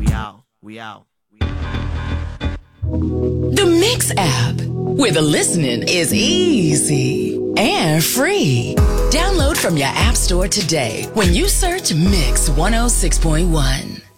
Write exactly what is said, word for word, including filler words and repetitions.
out. We out. We out. The Mix app, where the listening is easy and free. Download from your app store today when you search Mix one oh six point one.